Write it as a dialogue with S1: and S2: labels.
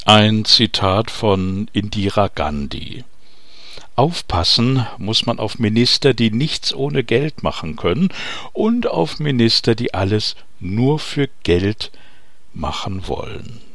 S1: Ein Zitat von Indira Gandhi. Aufpassen muss man auf Minister, die nichts ohne Geld machen können, und auf Minister, die alles nur für Geld machen wollen.